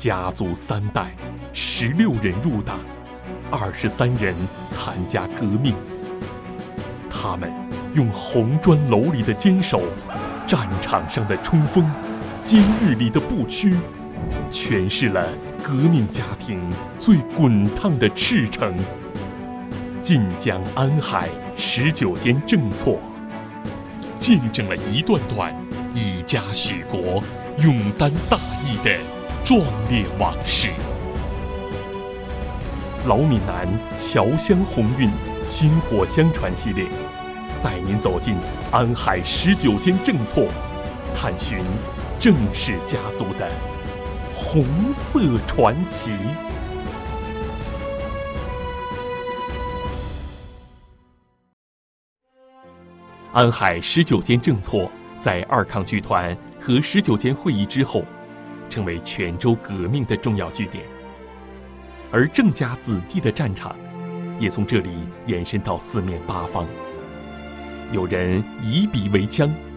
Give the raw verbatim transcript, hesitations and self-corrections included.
家族三代，十六人入党，二十三人参加革命。他们用红砖楼里的坚守，战场上的冲锋，监狱里的不屈，诠释了革命家庭最滚烫的赤诚。晋江安海十九间正错，见证了一段段以家许国、勇担大义的壮烈往事。老闽南侨乡鸿运薪火相传系列，带您走进安海十九间正错，探寻郑氏家族的红色传奇。安海十九间正错在二抗剧团和十九间会议之后，成为泉州革命的重要据点，而郑家子弟的战场也从这里延伸到四面八方。有人以笔为枪，